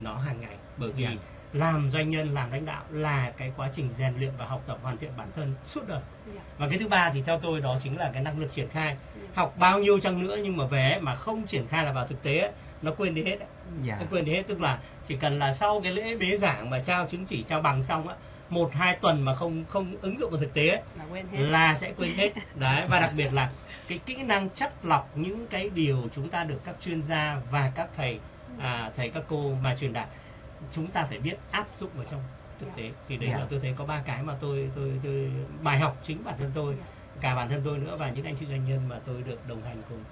nó hàng ngày, bởi vì làm doanh nhân, làm lãnh đạo là cái quá trình rèn luyện và học tập hoàn thiện bản thân suốt đời. Và cái thứ ba thì theo tôi đó chính là cái năng lực triển khai. Học bao nhiêu chăng nữa nhưng mà về mà không triển khai là vào thực tế nó quên đi hết. Nó quên đi hết, tức là chỉ cần là sau cái lễ bế giảng mà trao chứng chỉ, trao bằng xong á, 1-2 tuần mà không ứng dụng vào thực tế là sẽ quên hết. Đấy, và đặc biệt là cái kỹ năng chắt lọc những cái điều chúng ta được các chuyên gia và các thầy các cô mà truyền đạt, chúng ta phải biết áp dụng vào trong thực tế. Thì đấy là tôi thấy có 3 cái mà tôi bài học chính bản thân tôi, cả bản thân tôi nữa và những anh chị doanh nhân mà tôi được đồng hành cùng.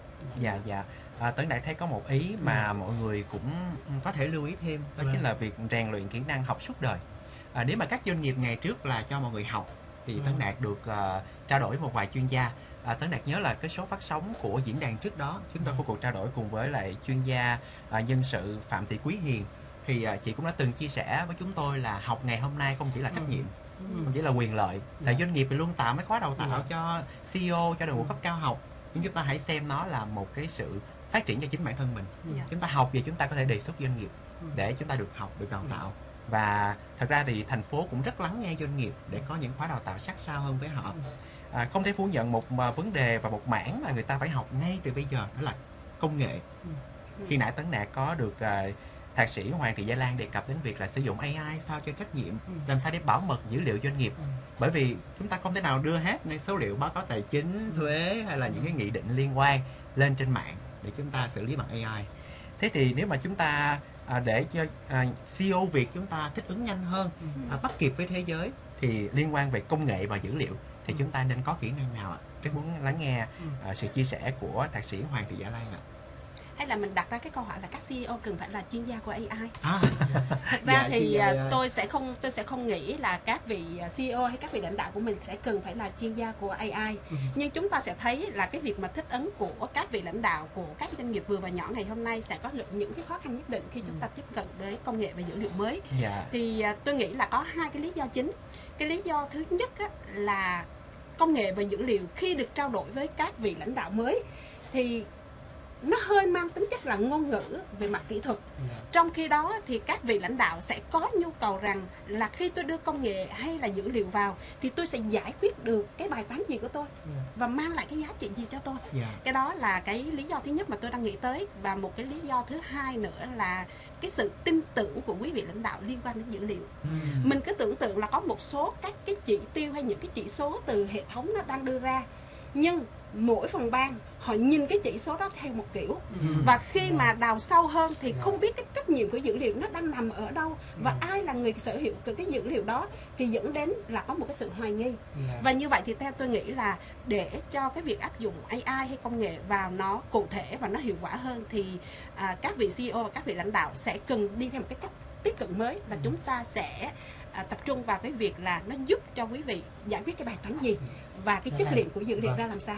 Tấn Đạt thấy có một ý mà mọi người cũng có thể lưu ý thêm, đó chính là việc rèn luyện kỹ năng học suốt đời. Nếu mà các doanh nghiệp ngày trước là cho mọi người học thì Tấn Đạt được trao đổi một vài chuyên gia. Tấn Đạt nhớ là cái số phát sóng của diễn đàn trước đó, chúng tôi có cuộc trao đổi cùng với lại chuyên gia nhân sự Phạm Thị Quý Hiền. Thì chị cũng đã từng chia sẻ với chúng tôi là học ngày hôm nay không chỉ là trách nhiệm, không chỉ là quyền lợi. Tại doanh nghiệp thì luôn tạo mấy khóa đào tạo cho CEO, cho đội ngũ cấp cao học. Nhưng chúng ta hãy xem nó là một cái sự phát triển cho chính bản thân mình. Chúng ta học và chúng ta có thể đề xuất doanh nghiệp để chúng ta được học, được đào tạo. Và thật ra thì thành phố cũng rất lắng nghe doanh nghiệp để có những khóa đào tạo sát sao hơn với họ. Không thể phủ nhận một vấn đề và một mảng mà người ta phải học ngay từ bây giờ, đó là công nghệ. Khi nãy Tấn Đạt có được Thạc sĩ Hoàng Thị Gia Lan đề cập đến việc là sử dụng AI sao cho trách nhiệm, làm sao để bảo mật dữ liệu doanh nghiệp. Bởi vì chúng ta không thể nào đưa hết những số liệu báo cáo tài chính, thuế hay là những cái nghị định liên quan lên trên mạng để chúng ta xử lý bằng AI. Thế thì nếu mà chúng ta để cho CEO Việt chúng ta thích ứng nhanh hơn, bắt kịp với thế giới, thì liên quan về công nghệ và dữ liệu thì chúng ta nên có kỹ năng nào ạ? Rất muốn lắng nghe sự chia sẻ của Thạc sĩ Hoàng Thị Gia Lan ạ. Hay là mình đặt ra cái câu hỏi là các CEO cần phải là chuyên gia của AI? Thật ra thì tôi sẽ không nghĩ là các vị CEO hay các vị lãnh đạo của mình sẽ cần phải là chuyên gia của AI. Nhưng chúng ta sẽ thấy là cái việc mà thích ứng của các vị lãnh đạo của các doanh nghiệp vừa và nhỏ ngày hôm nay sẽ có những cái khó khăn nhất định khi chúng ta tiếp cận với công nghệ và dữ liệu mới. Thì tôi nghĩ là có 2 cái lý do chính. Cái lý do thứ nhất là công nghệ và dữ liệu khi được trao đổi với các vị lãnh đạo mới thì nó hơi mang tính chất là ngôn ngữ về mặt kỹ thuật. Trong khi đó thì các vị lãnh đạo sẽ có nhu cầu rằng là khi tôi đưa công nghệ hay là dữ liệu vào thì tôi sẽ giải quyết được cái bài toán gì của tôi và mang lại cái giá trị gì cho tôi. Cái đó là cái lý do thứ nhất mà tôi đang nghĩ tới. Và một cái lý do thứ hai nữa là cái sự tin tưởng của quý vị lãnh đạo liên quan đến dữ liệu. Mình cứ tưởng tượng là có một số các cái chỉ tiêu hay những cái chỉ số từ hệ thống nó đang đưa ra, nhưng mỗi phòng ban họ nhìn cái chỉ số đó theo một kiểu, và khi mà đào sâu hơn thì không biết cái trách nhiệm của dữ liệu nó đang nằm ở đâu và ai là người sở hữu của cái dữ liệu đó, thì dẫn đến là có một cái sự hoài nghi. Và như vậy thì theo tôi nghĩ là để cho cái việc áp dụng AI hay công nghệ vào nó cụ thể và nó hiệu quả hơn thì các vị CEO và các vị lãnh đạo sẽ cần đi theo một cái cách tiếp cận mới, là chúng ta sẽ tập trung vào cái việc là nó giúp cho quý vị giải quyết cái bài toán gì và cái chất lượng của dữ liệu ra làm sao.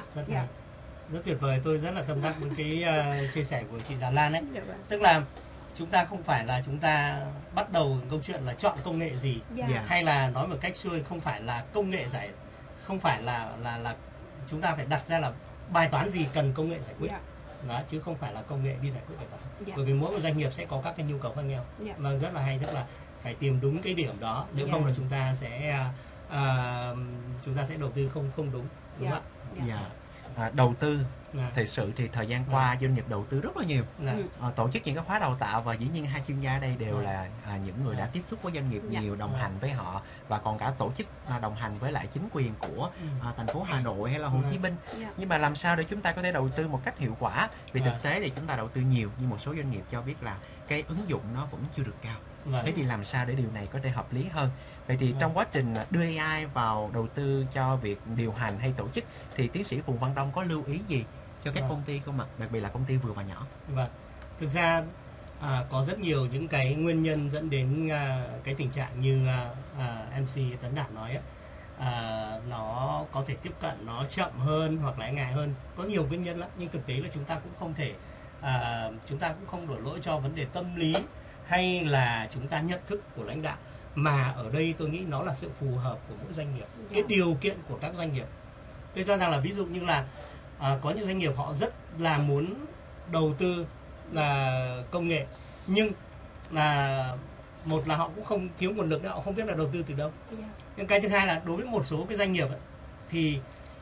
Rất tuyệt vời, tôi rất là tâm đắc với cái chia sẻ của chị Gia Lan ấy. Tức là chúng ta không phải là chúng ta bắt đầu câu chuyện là chọn công nghệ gì, hay là nói một cách xuôi, không phải là công nghệ không phải là chúng ta phải đặt ra là bài toán gì cần công nghệ giải quyết. Đó, chứ không phải là công nghệ đi giải quyết bài toán. Bởi vì mỗi một doanh nghiệp sẽ có các cái nhu cầu khác nhau. Và rất là hay, tức là phải tìm đúng cái điểm đó, nếu không là chúng ta sẽ đầu tư không đúng không ạ? Đầu tư thực sự thì thời gian qua doanh nghiệp đầu tư rất là nhiều, tổ chức những cái khóa đào tạo, và dĩ nhiên 2 chuyên gia ở đây đều là những người đã tiếp xúc với doanh nghiệp nhiều, đồng hành với họ, và còn cả tổ chức đồng hành với lại chính quyền của thành phố Hà Nội hay là Hồ Chí Minh. Nhưng mà làm sao để chúng ta có thể đầu tư một cách hiệu quả? Vì thực tế thì chúng ta đầu tư nhiều nhưng một số doanh nghiệp cho biết là cái ứng dụng nó vẫn chưa được cao. Thế thì làm sao để điều này có thể hợp lý hơn? Vậy thì trong quá trình đưa AI vào đầu tư cho việc điều hành hay tổ chức thì tiến sĩ Phùng Văn Đông có lưu ý gì cho các công ty không ạ? Đặc biệt là công ty vừa và nhỏ. Thực ra có rất nhiều những cái nguyên nhân dẫn đến cái tình trạng như MC Tấn Đạt nói ấy. Nó có thể tiếp cận nó chậm hơn hoặc là ngại hơn, có nhiều nguyên nhân lắm, nhưng thực tế là chúng ta cũng không thể chúng ta cũng không đổ lỗi cho vấn đề tâm lý hay là chúng ta nhận thức của lãnh đạo, mà ở đây tôi nghĩ nó là sự phù hợp của mỗi doanh nghiệp, cái điều kiện của các doanh nghiệp. Tôi cho rằng là ví dụ như là có những doanh nghiệp họ rất là muốn đầu tư là công nghệ, nhưng là một là họ cũng không thiếu nguồn lực, họ không biết là đầu tư từ đâu. Nhưng cái thứ hai là đối với một số cái doanh nghiệp ấy, thì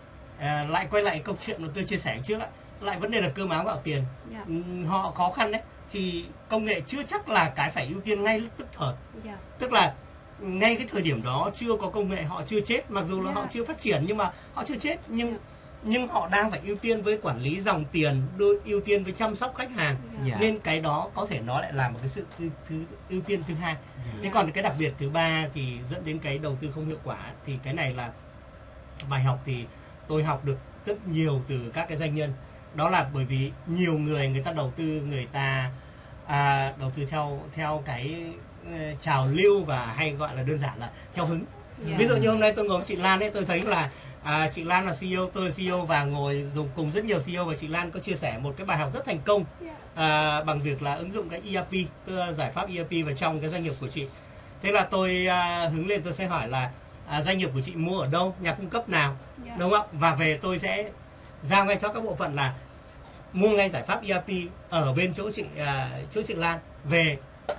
lại quay lại câu chuyện mà tôi chia sẻ trước ấy, lại vấn đề là cơm áo gạo tiền. Họ khó khăn đấy thì công nghệ chưa chắc là cái phải ưu tiên ngay tức thời. Tức là ngay cái thời điểm đó chưa có công nghệ họ chưa chết, mặc dù là họ chưa phát triển nhưng mà họ chưa chết, nhưng họ đang phải ưu tiên với quản lý dòng tiền, ưu tiên với chăm sóc khách hàng. Nên cái đó có thể nó lại là một cái sự ưu tiên thứ hai. Thế còn cái đặc biệt thứ ba thì dẫn đến cái đầu tư không hiệu quả, thì cái này là bài học thì tôi học được rất nhiều từ các cái doanh nhân. Đó là bởi vì nhiều người ta đầu tư, người ta đầu tư theo cái trào lưu và hay gọi là đơn giản là theo hứng. Ví dụ như hôm nay tôi ngồi với chị Lan ấy, tôi thấy là chị Lan là CEO, tôi là CEO và ngồi dùng cùng rất nhiều CEO, và chị Lan có chia sẻ một cái bài học rất thành công bằng việc là ứng dụng cái ERP, tức là giải pháp ERP vào trong cái doanh nghiệp của chị. Thế là tôi hứng lên, tôi sẽ hỏi là doanh nghiệp của chị mua ở đâu, nhà cung cấp nào, đúng không? Và về tôi sẽ giao ngay cho các bộ phận là mua ngay giải pháp ERP ở bên chỗ chị Lan về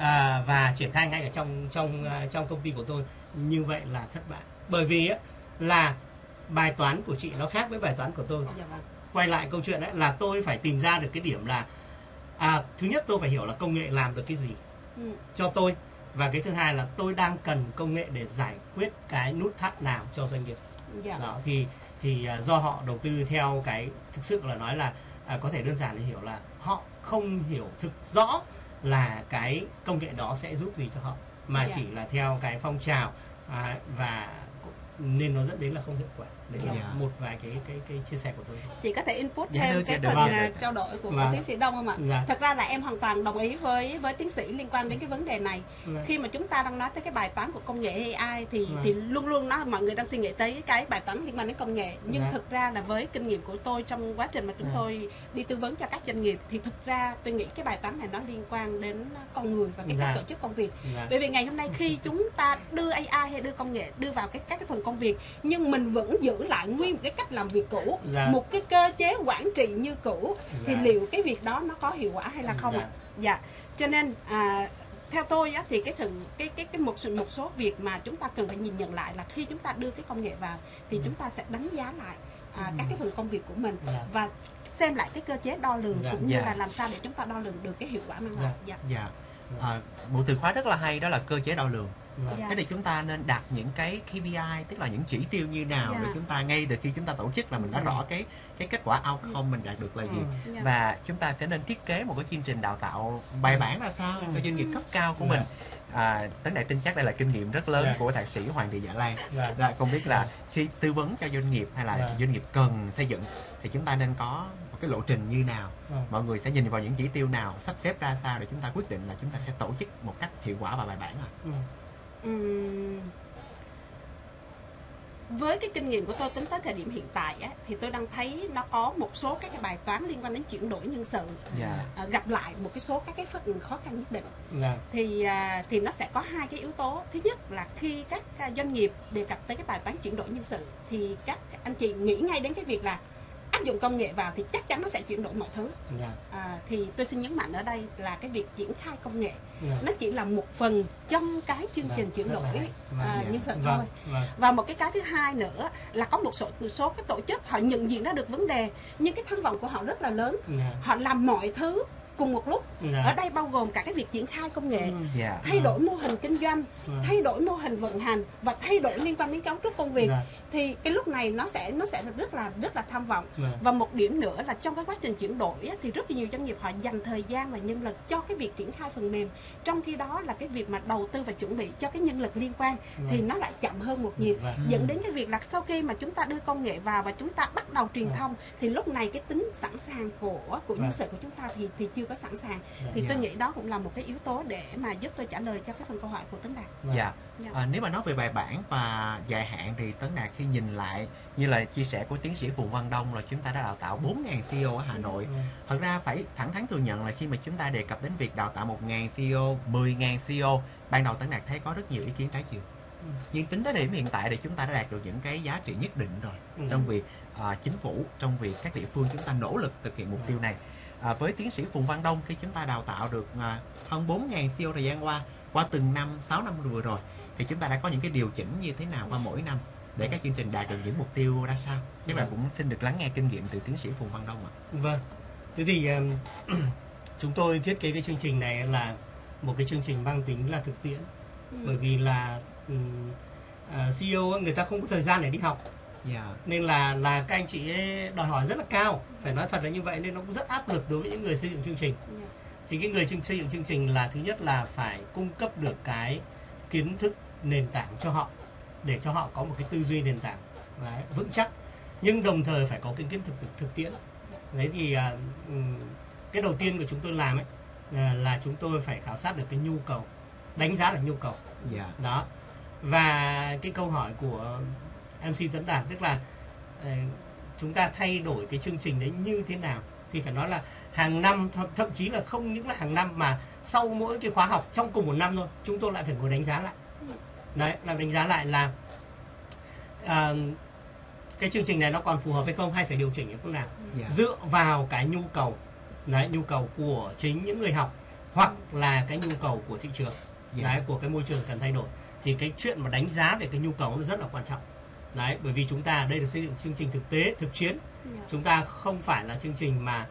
và triển khai ngay ở trong công ty của tôi. Như vậy là thất bại, bởi vì ấy, là bài toán của chị nó khác với bài toán của tôi. Quay lại câu chuyện đấy là tôi phải tìm ra được cái điểm là thứ nhất tôi phải hiểu là công nghệ làm được cái gì cho tôi, và cái thứ hai là tôi đang cần công nghệ để giải quyết cái nút thắt nào cho doanh nghiệp. Đó, thì do họ đầu tư theo cái thực sự là nói là có thể đơn giản để hiểu là họ không hiểu thực rõ là cái công nghệ đó sẽ giúp gì cho họ, mà chỉ là theo cái phong trào và nên nó dẫn đến là không hiệu quả. Đấy là một vài cái chia sẻ của tôi. Chị có thể input thêm cái phần trao đổi của tiến sĩ Đông không ạ? Thật ra là em hoàn toàn đồng ý với tiến sĩ liên quan đến cái vấn đề này. Khi mà chúng ta đang nói tới cái bài toán của công nghệ AI thì luôn luôn mọi người đang suy nghĩ tới cái bài toán liên quan đến công nghệ. Nhưng thực ra là với kinh nghiệm của tôi trong quá trình mà chúng tôi đi tư vấn cho các doanh nghiệp, thì thực ra tôi nghĩ cái bài toán này nó liên quan đến con người và cái cách tổ chức công việc. Bởi vì ngày hôm nay khi chúng ta đưa AI hay đưa công nghệ đưa vào các cái phần công việc, nhưng mình vẫn giữ lại nguyên một cái cách làm việc cũ, một cái cơ chế quản trị như cũ, thì liệu cái việc đó nó có hiệu quả hay là không ạ? Cho nên theo tôi á, thì một số việc mà chúng ta cần phải nhìn nhận lại là khi chúng ta đưa cái công nghệ vào thì chúng ta sẽ đánh giá lại các cái phần công việc của mình và xem lại cái cơ chế đo lường cũng như là làm sao để chúng ta đo lường được cái hiệu quả mang lại. Một từ khóa rất là hay đó là cơ chế đo lường. Thế thì chúng ta nên đặt những cái KPI, tức là những chỉ tiêu như nào để chúng ta ngay từ khi chúng ta tổ chức là mình đã rõ cái kết quả outcome mình đạt được là gì. Và chúng ta sẽ nên thiết kế một cái chương trình đào tạo bài bản là sao cho doanh nghiệp cấp cao của mình. Tấn Đạt tin chắc đây là kinh nghiệm rất lớn của thạc sĩ Hoàng Thị Dạ Lan. Không biết là khi tư vấn cho doanh nghiệp hay là doanh nghiệp cần xây dựng thì chúng ta nên có một cái lộ trình như nào, mọi người sẽ nhìn vào những chỉ tiêu nào, sắp xếp ra sao để chúng ta quyết định là chúng ta sẽ tổ chức một cách hiệu quả và bài bản. Với cái kinh nghiệm của tôi tính tới thời điểm hiện tại á, thì tôi đang thấy nó có một số các cái bài toán liên quan đến chuyển đổi nhân sự gặp lại một cái số các cái khó khăn nhất định. Thì nó sẽ có hai cái yếu tố. Thứ nhất là khi các doanh nghiệp đề cập tới cái bài toán chuyển đổi nhân sự thì các anh chị nghĩ ngay đến cái việc là áp dụng công nghệ vào thì chắc chắn nó sẽ chuyển đổi mọi thứ. Thì tôi xin nhấn mạnh ở đây là cái việc triển khai công nghệ nó chỉ là một phần trong cái chương trình chuyển đổi nhân sự thôi. Và một cái thứ hai nữa là có một số cái tổ chức họ nhận diện ra được vấn đề, nhưng cái tham vọng của họ rất là lớn. Họ làm mọi thứ cùng một lúc. Ở đây bao gồm cả cái việc triển khai công nghệ, thay đổi mô hình kinh doanh, thay đổi mô hình vận hành và thay đổi liên quan đến cấu trúc công việc. Thì cái lúc này nó sẽ rất là tham vọng. Và một điểm nữa là trong cái quá trình chuyển đổi á, thì rất nhiều doanh nghiệp họ dành thời gian và nhân lực cho cái việc triển khai phần mềm, trong khi đó là cái việc mà đầu tư và chuẩn bị cho cái nhân lực liên quan thì nó lại chậm hơn một nhịp, dẫn đến cái việc là sau khi mà chúng ta đưa công nghệ vào và chúng ta bắt đầu truyền thông thì lúc này cái tính sẵn sàng của nhân sự của chúng ta thì chưa có sẵn sàng. Thì tôi nghĩ đó cũng là một cái yếu tố để mà giúp tôi trả lời cho cái phần câu hỏi của Tấn Đạt. Nếu mà nói về bài bản và dài hạn thì Tấn Đạt khi nhìn lại như là chia sẻ của tiến sĩ Phùng Văn Đông là chúng ta đã đào tạo 4.000 CEO ở Hà Nội. Thật ra phải thẳng thắn thừa nhận là khi mà chúng ta đề cập đến việc đào tạo 1.000 CEO, 10.000 CEO, ban đầu Tấn Đạt thấy có rất nhiều ý kiến trái chiều. Nhưng tính tới điểm hiện tại thì chúng ta đã đạt được những cái giá trị nhất định rồi trong việc chính phủ, trong việc các địa phương chúng ta nỗ lực thực hiện mục tiêu này. với tiến sĩ Phùng Văn Đông, khi chúng ta đào tạo được hơn 4.000 CEO thời gian qua từng năm, 6 năm vừa rồi, thì chúng ta đã có những cái điều chỉnh như thế nào qua mỗi năm để các chương trình đạt được những mục tiêu ra sao? Chắc là cũng xin được lắng nghe kinh nghiệm từ tiến sĩ Phùng Văn Đông ạ. Vâng, thế thì chúng tôi thiết kế cái chương trình này là một cái chương trình mang tính là thực tiễn, bởi vì là CEO người ta không có thời gian để đi học, nên là các anh chị ấy đòi hỏi rất là cao, phải nói thật là như vậy, nên nó cũng rất áp lực đối với những người xây dựng chương trình. Thì cái người xây dựng chương trình là thứ nhất là phải cung cấp được cái kiến thức nền tảng cho họ, để cho họ có một cái tư duy nền tảng vững chắc, nhưng đồng thời phải có cái kiến thức thực tiễn. Đấy thì cái đầu tiên của chúng tôi làm ấy là chúng tôi phải khảo sát được cái nhu cầu, đánh giá được nhu cầu. Đó. Và cái câu hỏi của MC Tuấn Đạt, tức là chúng ta thay đổi cái chương trình đấy như thế nào, thì phải nói là hàng năm, thậm chí là không những là hàng năm mà sau mỗi cái khóa học trong cùng một năm thôi, chúng tôi lại phải ngồi đánh giá lại. Đấy, làm đánh giá lại là cái chương trình này nó còn phù hợp hay không, hay phải điều chỉnh hay không nào, dựa vào cái nhu cầu, đấy, nhu cầu của chính những người học hoặc là cái nhu cầu của thị trường, đấy, của cái môi trường cần thay đổi. Thì cái chuyện mà đánh giá về cái nhu cầu nó rất là quan trọng. Đấy, bởi vì chúng ta đây là xây dựng chương trình thực tế, thực chiến. Chúng ta không phải là chương trình mà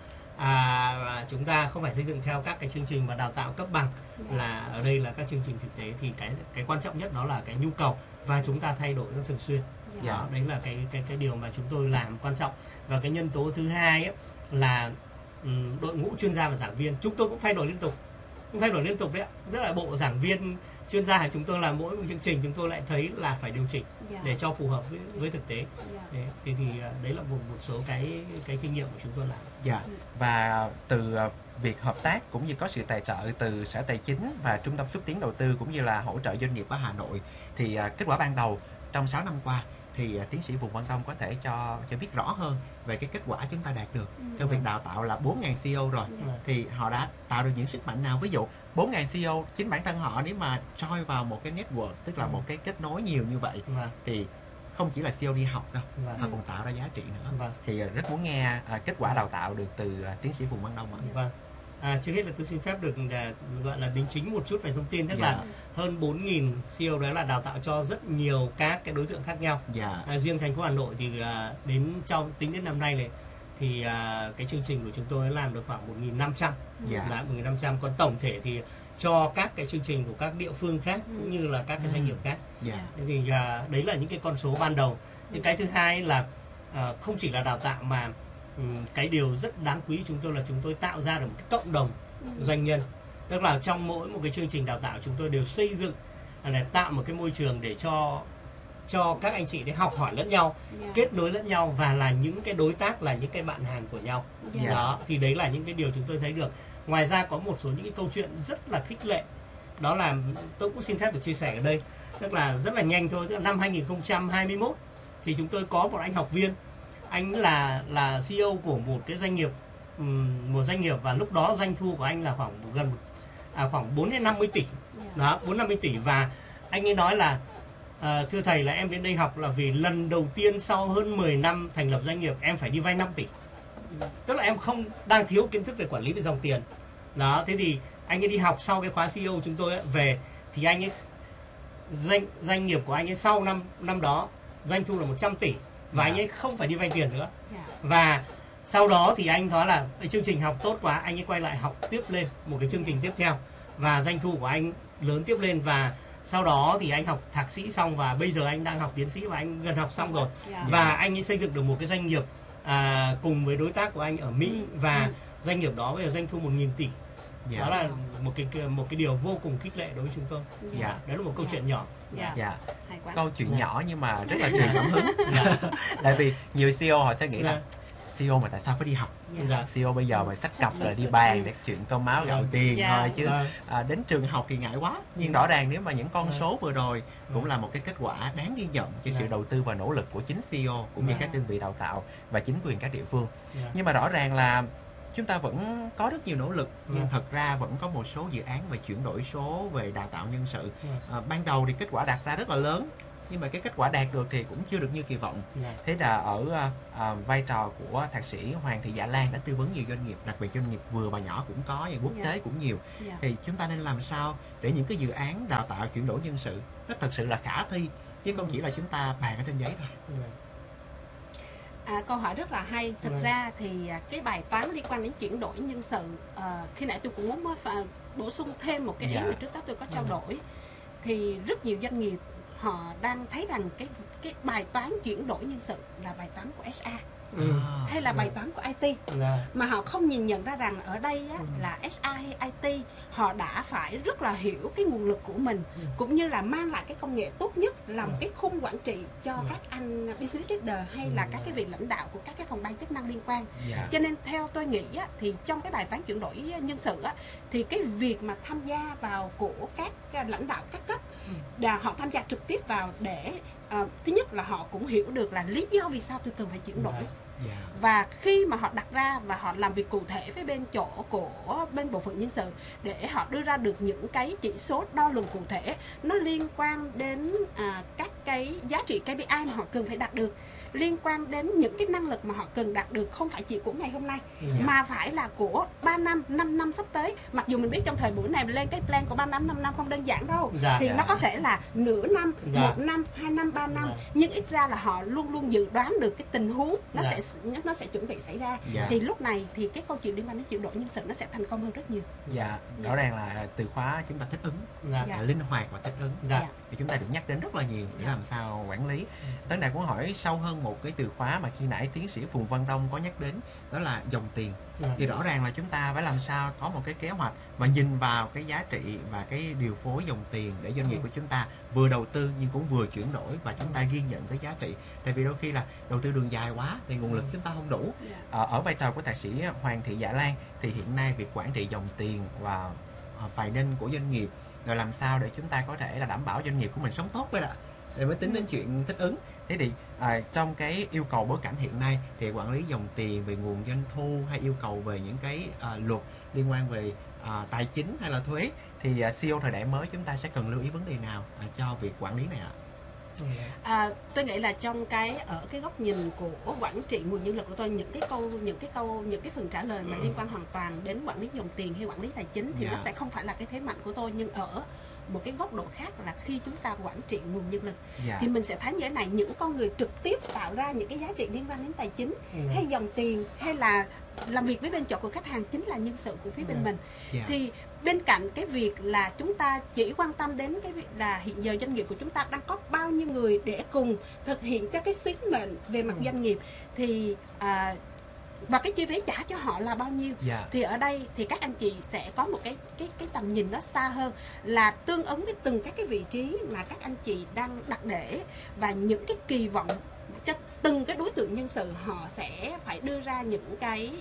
chúng ta không phải xây dựng theo các cái chương trình mà đào tạo cấp bằng, là ở đây là các chương trình thực tế. Thì cái quan trọng nhất đó là cái nhu cầu, và chúng ta thay đổi nó thường xuyên. Đó, đấy là cái điều mà chúng tôi làm quan trọng. Và cái nhân tố thứ hai ấy, là đội ngũ chuyên gia và giảng viên chúng tôi cũng thay đổi liên tục đấy ạ. Rất là bộ giảng viên chuyên gia của chúng tôi là mỗi một chương trình chúng tôi lại thấy là phải điều chỉnh để cho phù hợp với thực tế. Thì đấy là một số cái kinh nghiệm của chúng tôi làm. Và từ việc hợp tác cũng như có sự tài trợ từ Sở Tài chính và Trung tâm xúc tiến đầu tư cũng như là hỗ trợ doanh nghiệp ở Hà Nội, thì kết quả ban đầu trong 6 năm qua thì tiến sĩ Phùng Văn Đông có thể cho biết rõ hơn về cái kết quả chúng ta đạt được trong việc đào tạo là 4.000 CEO rồi. Thì họ đã tạo được những sức mạnh nào? Ví dụ 4.000 CEO, chính bản thân họ nếu mà join vào một cái network, tức là một cái kết nối nhiều như vậy, thì không chỉ là CEO đi học đâu, họ còn tạo ra giá trị nữa. Thì rất muốn nghe kết quả đào tạo được từ tiến sĩ Phùng Văn Đông ạ. Trước hết là tôi xin phép được gọi là đính chính một chút về thông tin, tức là hơn 4.000 CEO đó là đào tạo cho rất nhiều các cái đối tượng khác nhau. Riêng thành phố Hà Nội thì tính đến năm nay này thì cái chương trình của chúng tôi làm được khoảng 1.500, 1.500. Còn tổng thể thì cho các cái chương trình của các địa phương khác cũng như là các cái doanh nghiệp khác. Thì đấy là những cái con số ban đầu. Nhưng cái thứ hai là không chỉ là đào tạo mà cái điều rất đáng quý chúng tôi là chúng tôi tạo ra được một cái cộng đồng doanh nhân. Tức là trong mỗi một cái chương trình đào tạo chúng tôi đều xây dựng để tạo một cái môi trường để cho các anh chị để học hỏi lẫn nhau, kết nối lẫn nhau và là những cái đối tác, là những cái bạn hàng của nhau. Đó, thì đấy là những cái điều chúng tôi thấy được. Ngoài ra có một số những cái câu chuyện rất là khích lệ. Đó là tôi cũng xin phép được chia sẻ ở đây. Tức là rất là nhanh thôi, tức là năm 2021 thì chúng tôi có một anh học viên. Anh là CEO của một cái doanh nghiệp, và lúc đó doanh thu của anh là khoảng 4 đến 50 tỷ. Đó, 4-50 tỷ. Và anh ấy nói là thưa thầy, là em đến đây học là vì lần đầu tiên sau hơn 10 năm thành lập doanh nghiệp em phải đi vay 5 tỷ. Tức là em không đang thiếu kiến thức về quản lý về dòng tiền. Đó, thế thì anh ấy đi học sau cái khóa CEO chúng tôi ấy, về thì anh ấy doanh nghiệp của anh ấy sau năm đó doanh thu là 100 tỷ và anh ấy không phải đi vay tiền nữa. Và sau đó thì anh nói là cái chương trình học tốt quá, anh ấy quay lại học tiếp lên một cái chương trình tiếp theo và doanh thu của anh lớn tiếp lên. Và sau đó thì anh học thạc sĩ xong và bây giờ anh đang học tiến sĩ và anh gần học xong rồi. Và anh ấy xây dựng được một cái doanh nghiệp cùng với đối tác của anh ở Mỹ, và doanh nghiệp đó bây giờ doanh thu 1.000 tỷ. Đó là một cái điều vô cùng khích lệ đối với chúng tôi. Đó là một câu chuyện nhỏ. Câu chuyện nhỏ nhưng mà rất là truyền cảm hứng. Tại vì nhiều CEO họ sẽ nghĩ là CEO mà tại sao phải đi học? CEO bây giờ mà xách cặp là đi bàn để chuyện cơm áo gạo tiền thôi chứ đến trường học thì ngại quá. Nhưng rõ ràng nếu mà những con số vừa rồi cũng là một cái kết quả đáng ghi nhận cho sự đầu tư và nỗ lực của chính CEO cũng như các đơn vị đào tạo và chính quyền các địa phương. Nhưng mà rõ ràng là chúng ta vẫn có rất nhiều nỗ lực, nhưng thật ra vẫn có một số dự án về chuyển đổi số, về đào tạo nhân sự. Ban đầu thì kết quả đạt ra rất là lớn, nhưng mà cái kết quả đạt được thì cũng chưa được như kỳ vọng. Thế là ở vai trò của thạc sĩ Hoàng Thị Dạ Lan đã tư vấn nhiều doanh nghiệp, đặc biệt doanh nghiệp vừa và nhỏ cũng có, và quốc tế cũng nhiều. Thì chúng ta nên làm sao để những cái dự án đào tạo chuyển đổi nhân sự nó thật sự là khả thi, chứ không chỉ là chúng ta bàn ở trên giấy thôi. Câu hỏi rất là hay. Thực ra thì cái bài toán liên quan đến chuyển đổi nhân sự, khi nãy tôi cũng muốn bổ sung thêm một cái ý mà trước đó tôi có trao đổi. Thì rất nhiều doanh nghiệp họ đang thấy rằng cái bài toán chuyển đổi nhân sự là bài toán của HR hay là bài toán của IT, mà họ không nhìn nhận ra rằng ở đây là HR hay IT họ đã phải rất là hiểu cái nguồn lực của mình, cũng như là mang lại cái công nghệ tốt nhất, làm cái khung quản trị cho các anh business leader hay là các cái vị lãnh đạo của các cái phòng ban chức năng liên quan. Cho nên theo tôi nghĩ thì trong cái bài toán chuyển đổi nhân sự thì cái việc mà tham gia vào của các lãnh đạo các cấp, họ tham gia trực tiếp vào để thứ nhất là họ cũng hiểu được là lý do vì sao tôi cần phải chuyển đổi. Và khi mà họ đặt ra và họ làm việc cụ thể với bên chỗ của bên bộ phận nhân sự để họ đưa ra được những cái chỉ số đo lường cụ thể, nó liên quan đến các cái giá trị KPI mà họ cần phải đạt được, liên quan đến những cái năng lực mà họ cần đạt được, không phải chỉ của ngày hôm nay mà phải là của 3 năm, 5 năm sắp tới. Mặc dù mình biết trong thời buổi này lên cái plan của 3 năm, 5 năm không đơn giản đâu, thì nó có thể là nửa năm, 1 năm, 2 năm, 3 năm, nhưng ít ra là họ luôn luôn dự đoán được cái tình huống nó sẽ chuẩn bị xảy ra. Thì lúc này thì cái câu chuyện liên quan đến chuyển đổi nhân sự nó sẽ thành công hơn rất nhiều. Rõ ràng là từ khóa chúng ta thích ứng, linh hoạt và thích ứng, thì chúng ta được nhắc đến rất là nhiều để làm sao quản lý. Tấn Đạt muốn hỏi sâu hơn một cái từ khóa mà khi nãy tiến sĩ Phùng Văn Đông có nhắc đến, đó là dòng tiền. Thì rõ ràng là chúng ta phải làm sao có một cái kế hoạch và nhìn vào cái giá trị và cái điều phối dòng tiền để doanh nghiệp của chúng ta vừa đầu tư nhưng cũng vừa chuyển đổi, và chúng ta ghi nhận cái giá trị. Tại vì đôi khi là đầu tư đường dài quá thì nguồn lực chúng ta không đủ. Ở vai trò của thạc sĩ Hoàng Thị Dạ Lan thì hiện nay việc quản trị dòng tiền và finance của doanh nghiệp, rồi làm sao để chúng ta có thể là đảm bảo doanh nghiệp của mình sống tốt với lại để mới tính đến chuyện thích ứng. Thế thì trong cái yêu cầu bối cảnh hiện nay thì quản lý dòng tiền về nguồn doanh thu hay yêu cầu về những cái luật liên quan về tài chính hay là thuế, thì CEO thời đại mới chúng ta sẽ cần lưu ý vấn đề nào cho việc quản lý này ạ? Tôi nghĩ là trong ở cái góc nhìn của quản trị nguồn nhân lực của tôi, những cái phần trả lời mà liên quan hoàn toàn đến quản lý dòng tiền hay quản lý tài chính thì nó sẽ không phải là cái thế mạnh của tôi. Nhưng ở một cái góc độ khác là khi chúng ta quản trị nguồn nhân lực thì mình sẽ thấy như thế này: những con người trực tiếp tạo ra những cái giá trị liên quan đến tài chính hay dòng tiền, hay là làm việc với bên chỗ của khách hàng, chính là nhân sự của phía bên mình. Thì bên cạnh cái việc là chúng ta chỉ quan tâm đến cái việc là hiện giờ doanh nghiệp của chúng ta đang có bao nhiêu người để cùng thực hiện cho cái sứ mệnh về mặt doanh nghiệp, thì và cái chi phí trả cho họ là bao nhiêu, thì ở đây thì các anh chị sẽ có một cái tầm nhìn nó xa hơn, là tương ứng với từng các cái vị trí mà các anh chị đang đặt để, và những cái kỳ vọng cho từng cái đối tượng nhân sự họ sẽ phải đưa ra những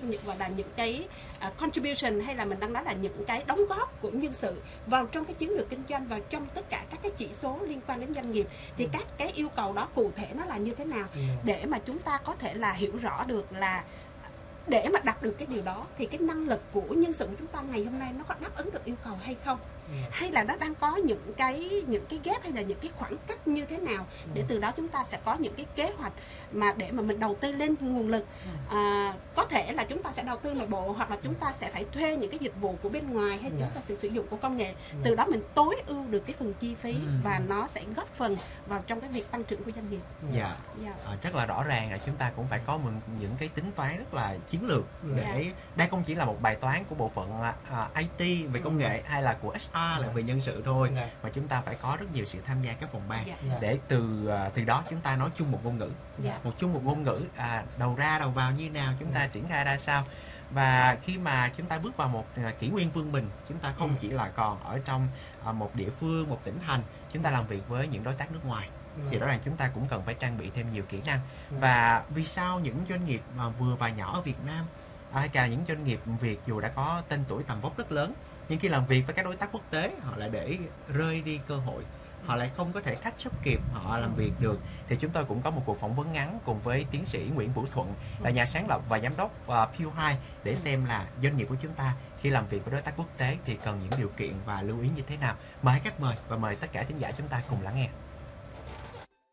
cái contribution, hay là mình đang nói là những cái đóng góp của nhân sự vào trong cái chiến lược kinh doanh, vào trong tất cả các cái chỉ số liên quan đến doanh nghiệp. Thì các cái yêu cầu đó cụ thể nó là như thế nào để mà chúng ta có thể là hiểu rõ được là để mà đạt được cái điều đó thì cái năng lực của nhân sự của chúng ta ngày hôm nay nó có đáp ứng được yêu cầu hay không, hay là nó đang có những cái gap hay là những cái khoảng cách như thế nào, để từ đó chúng ta sẽ có những cái kế hoạch mà để mà mình đầu tư lên nguồn lực. Có thể là chúng ta sẽ đầu tư nội bộ, hoặc là chúng ta sẽ phải thuê những cái dịch vụ của bên ngoài, hay chúng ta sẽ sử dụng của công nghệ. Từ đó mình tối ưu được cái phần chi phí và nó sẽ góp phần vào trong cái việc tăng trưởng của doanh nghiệp. Rất là rõ ràng là chúng ta cũng phải có những cái tính toán rất là chiến lược, để đây không chỉ là một bài toán của bộ phận IT về công nghệ hay là của HR là về nhân sự thôi, mà chúng ta phải có rất nhiều sự tham gia các phòng ban để từ đó chúng ta nói chung một ngôn ngữ, một ngôn ngữ đầu ra đầu vào như nào, chúng ta triển khai ra sao. Và khi mà chúng ta bước vào một kỷ nguyên vương mình, chúng ta không chỉ là còn ở trong một địa phương, một tỉnh thành, chúng ta làm việc với những đối tác nước ngoài, thì rõ ràng chúng ta cũng cần phải trang bị thêm nhiều kỹ năng. Và vì sao những doanh nghiệp mà vừa và nhỏ ở Việt Nam, hay cả những doanh nghiệp Việt dù đã có tên tuổi tầm vóc rất lớn, nhưng khi làm việc với các đối tác quốc tế, họ lại để rơi đi cơ hội, họ lại không có thể catch up kịp họ làm việc được. Thì chúng tôi cũng có một cuộc phỏng vấn ngắn cùng với tiến sĩ Nguyễn Vũ Thuận, là nhà sáng lập và giám đốc Pure, để xem là doanh nghiệp của chúng ta khi làm việc với đối tác quốc tế thì cần những điều kiện và lưu ý như thế nào. Mời khách mời và mời tất cả thính giả chúng ta cùng lắng nghe.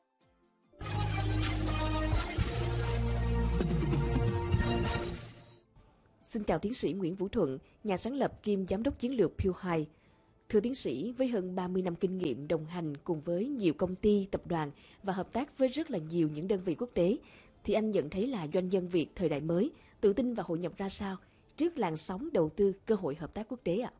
chào tiến sĩ Nguyễn Vũ Thuận, nhà sáng lập kiêm giám đốc chiến lược PureHi. Thưa tiến sĩ, với hơn 30 năm kinh nghiệm đồng hành cùng với nhiều công ty, tập đoàn và hợp tác với rất là nhiều những đơn vị quốc tế, thì anh nhận thấy là doanh nhân Việt thời đại mới tự tin và hội nhập ra sao trước làn sóng đầu tư, cơ hội hợp tác quốc tế ạ?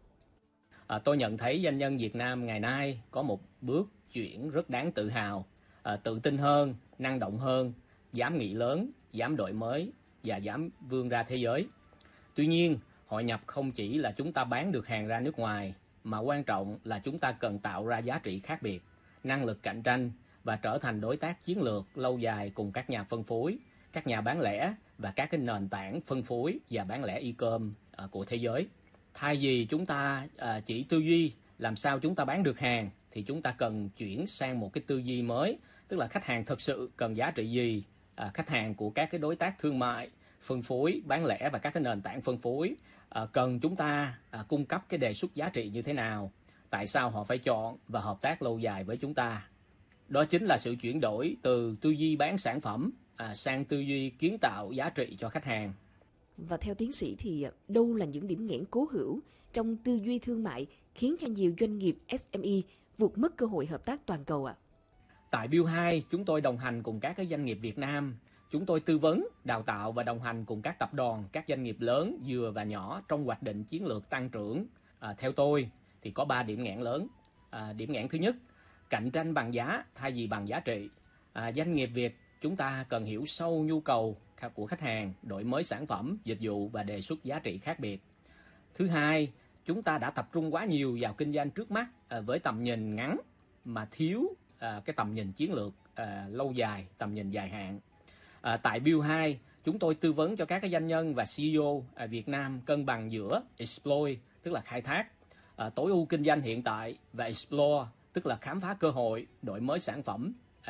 Tôi nhận thấy doanh nhân Việt Nam ngày nay có một bước chuyển rất đáng tự hào, tự tin hơn, năng động hơn, dám nghĩ lớn, dám đổi mới và dám vươn ra thế giới. Tuy nhiên, hội nhập không chỉ là chúng ta bán được hàng ra nước ngoài, mà quan trọng là chúng ta cần tạo ra giá trị khác biệt, năng lực cạnh tranh và trở thành đối tác chiến lược lâu dài cùng các nhà phân phối, các nhà bán lẻ và các cái nền tảng phân phối và bán lẻ e-com của thế giới. Thay vì chúng ta chỉ tư duy làm sao chúng ta bán được hàng, thì chúng ta cần chuyển sang một cái tư duy mới, tức là khách hàng thực sự cần giá trị gì, khách hàng của các cái đối tác thương mại, phân phối, bán lẻ và các cái nền tảng phân phối cần chúng ta cung cấp cái đề xuất giá trị như thế nào, tại sao họ phải chọn và hợp tác lâu dài với chúng ta. Đó chính là sự chuyển đổi từ tư duy bán sản phẩm sang tư duy kiến tạo giá trị cho khách hàng. Và theo tiến sĩ thì đâu là những điểm nghẽn cố hữu trong tư duy thương mại khiến cho nhiều doanh nghiệp SME vụt mất cơ hội hợp tác toàn cầu ạ? Tại PureHi, chúng tôi đồng hành cùng các cái doanh nghiệp Việt Nam. Chúng tôi tư vấn, đào tạo và đồng hành cùng các tập đoàn, các doanh nghiệp lớn, vừa và nhỏ trong hoạch định chiến lược tăng trưởng. Theo tôi thì có 3 điểm nghẽn lớn. Điểm nghẽn thứ nhất, cạnh tranh bằng giá thay vì bằng giá trị. Doanh nghiệp Việt chúng ta cần hiểu sâu nhu cầu của khách hàng, đổi mới sản phẩm, dịch vụ và đề xuất giá trị khác biệt. Thứ hai, chúng ta đã tập trung quá nhiều vào kinh doanh trước mắt với tầm nhìn ngắn mà thiếu cái tầm nhìn chiến lược lâu dài, tầm nhìn dài hạn. Tại PureHi, chúng tôi tư vấn cho các cái doanh nhân và CEO Việt Nam cân bằng giữa exploit, tức là khai thác, tối ưu kinh doanh hiện tại, và explore, tức là khám phá cơ hội, đổi mới sản phẩm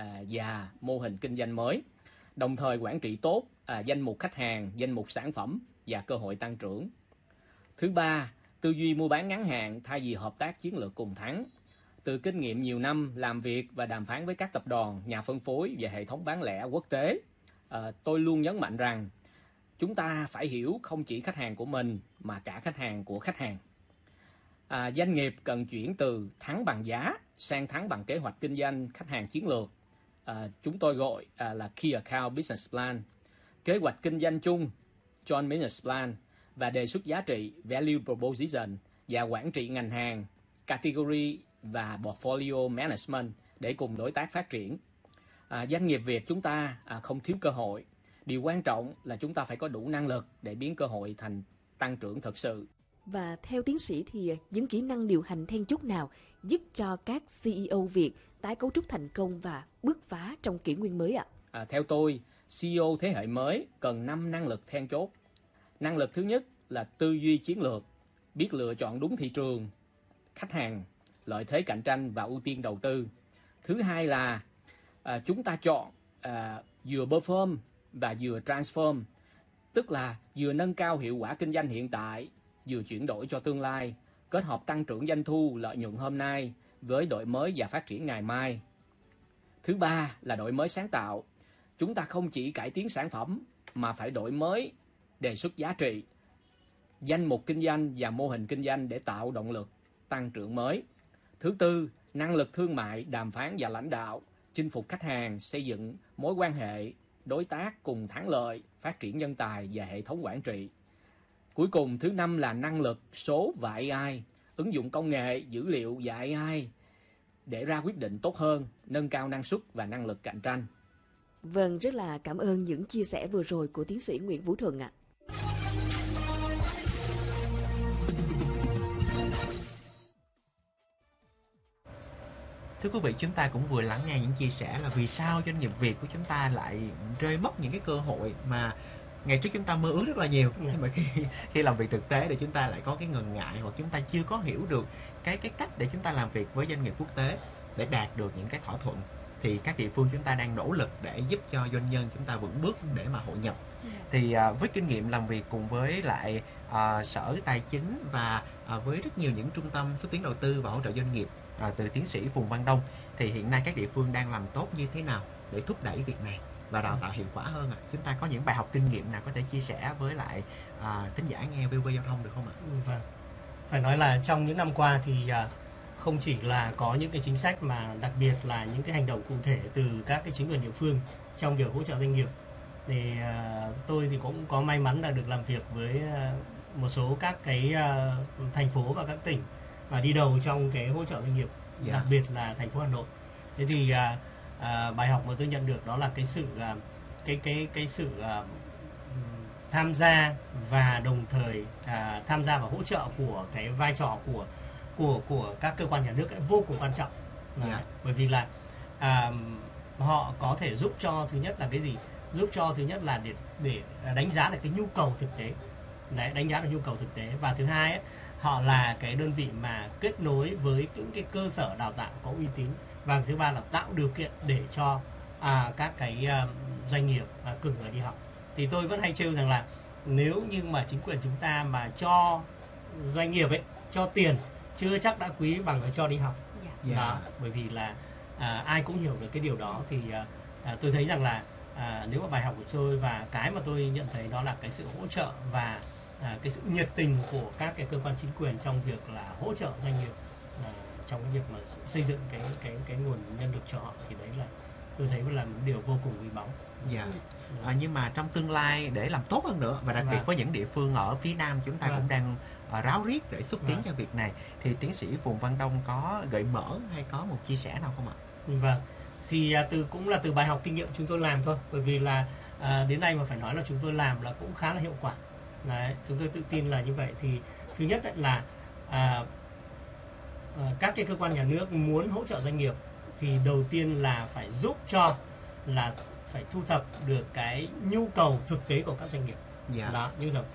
và mô hình kinh doanh mới. Đồng thời quản trị tốt danh mục khách hàng, danh mục sản phẩm và cơ hội tăng trưởng. Thứ ba, tư duy mua bán ngắn hạn thay vì hợp tác chiến lược cùng thắng. Từ kinh nghiệm nhiều năm làm việc và đàm phán với các tập đoàn, nhà phân phối và hệ thống bán lẻ quốc tế, tôi luôn nhấn mạnh rằng chúng ta phải hiểu không chỉ khách hàng của mình mà cả khách hàng của khách hàng. Doanh nghiệp cần chuyển từ thắng bằng giá sang thắng bằng kế hoạch kinh doanh khách hàng chiến lược. Chúng tôi gọi là Key Account Business Plan, kế hoạch kinh doanh chung Joint Business Plan và đề xuất giá trị Value Proposition và quản trị ngành hàng, Category và Portfolio Management để cùng đối tác phát triển. Doanh nghiệp Việt chúng ta không thiếu cơ hội. Điều quan trọng là chúng ta phải có đủ năng lực để biến cơ hội thành tăng trưởng thực sự. Và theo tiến sĩ thì những kỹ năng điều hành then chốt nào giúp cho các CEO Việt tái cấu trúc thành công và bứt phá trong kỷ nguyên mới ạ? Theo tôi, CEO thế hệ mới cần 5 năng lực then chốt. Năng lực thứ nhất là tư duy chiến lược, biết lựa chọn đúng thị trường, khách hàng, lợi thế cạnh tranh và ưu tiên đầu tư. Thứ hai là chúng ta chọn vừa perform và vừa transform, tức là vừa nâng cao hiệu quả kinh doanh hiện tại, vừa chuyển đổi cho tương lai, kết hợp tăng trưởng doanh thu, lợi nhuận hôm nay với đổi mới và phát triển ngày mai. Thứ ba là đổi mới sáng tạo. Chúng ta không chỉ cải tiến sản phẩm mà phải đổi mới đề xuất giá trị, danh mục kinh doanh và mô hình kinh doanh để tạo động lực tăng trưởng mới. Thứ tư, năng lực thương mại, đàm phán và lãnh đạo, chinh phục khách hàng, xây dựng mối quan hệ đối tác cùng thắng lợi, phát triển nhân tài và hệ thống quản trị. Cuối cùng, thứ năm là năng lực số và AI, ứng dụng công nghệ, dữ liệu và AI để ra quyết định tốt hơn, nâng cao năng suất và năng lực cạnh tranh. Vâng, rất là cảm ơn những chia sẻ vừa rồi của tiến sĩ Nguyễn Vũ Thuận ạ. Thưa quý vị, chúng ta cũng vừa lắng nghe những chia sẻ là vì sao doanh nghiệp Việt của chúng ta lại rơi mất những cái cơ hội mà ngày trước chúng ta mơ ước rất là nhiều, nhưng mà khi làm việc thực tế thì chúng ta lại có cái ngần ngại, hoặc chúng ta chưa có hiểu được cái cách để chúng ta làm việc với doanh nghiệp quốc tế để đạt được những cái thỏa thuận. Thì các địa phương chúng ta đang nỗ lực để giúp cho doanh nhân chúng ta vững bước để mà hội nhập. Thì với kinh nghiệm làm việc cùng với lại Sở Tài chính và với rất nhiều những trung tâm xúc tiến đầu tư và hỗ trợ doanh nghiệp từ tiến sĩ Phùng Văn Đông, thì hiện nay các địa phương đang làm tốt như thế nào để thúc đẩy việc này? và đào tạo hiệu quả hơn ạ. Chúng ta có những bài học kinh nghiệm nào có thể chia sẻ với lại thính giả nghe VOV Giao thông được không ạ? Vâng. Phải nói là trong những năm qua thì không chỉ là có những cái chính sách mà đặc biệt là những cái hành động cụ thể từ các cái chính quyền địa phương trong việc hỗ trợ doanh nghiệp. Thì tôi thì cũng có may mắn là được làm việc với một số các cái thành phố và các tỉnh và đi đầu trong cái hỗ trợ doanh nghiệp, đặc biệt là thành phố Hà Nội. Thế thì bài học mà tôi nhận được đó là cái sự tham gia và đồng thời tham gia và hỗ trợ của cái vai trò của các cơ quan nhà nước ấy vô cùng quan trọng. Bởi vì là họ có thể giúp cho, thứ nhất là cái gì? Giúp cho thứ nhất là để đánh giá được cái nhu cầu thực tế. Đấy, đánh giá được nhu cầu thực tế. Và thứ hai ấy, họ là cái đơn vị mà kết nối với những cái cơ sở đào tạo có uy tín. Và thứ ba là tạo điều kiện để cho các cái doanh nghiệp cử người đi học. Thì tôi vẫn hay trêu rằng là nếu như mà chính quyền chúng ta mà cho doanh nghiệp ấy, cho tiền chưa chắc đã quý bằng cái cho đi học. Đó, bởi vì là ai cũng hiểu được cái điều đó. Thì tôi thấy rằng là nếu mà bài học của tôi và cái mà tôi nhận thấy đó là cái sự hỗ trợ và cái sự nhiệt tình của các cái cơ quan chính quyền trong việc là hỗ trợ doanh nghiệp trong cái việc mà xây dựng cái nguồn nhân lực cho họ, thì đấy là tôi thấy là một điều vô cùng quý báu. Nhưng mà trong tương lai để làm tốt hơn nữa, và đặc biệt với những địa phương ở phía Nam chúng ta cũng đang ráo riết để xúc tiến cho việc này, thì tiến sĩ Phùng Văn Đông có gợi mở hay có một chia sẻ nào không ạ? Vâng, thì cũng là từ bài học kinh nghiệm chúng tôi làm thôi, bởi vì là đến nay mà phải nói là chúng tôi làm là cũng khá là hiệu quả. Đấy, chúng tôi tự tin là như vậy. Thì thứ nhất là các cái cơ quan nhà nước muốn hỗ trợ doanh nghiệp thì đầu tiên là phải giúp cho là phải thu thập được cái nhu cầu thực tế của các doanh nghiệp. Đó, như rồi